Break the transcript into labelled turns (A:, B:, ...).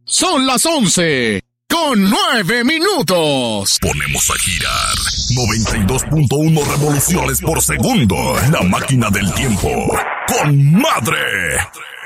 A: Son las 11:09.
B: Ponemos a girar 92.1 revoluciones por segundo. La máquina del tiempo. ¡Con madre!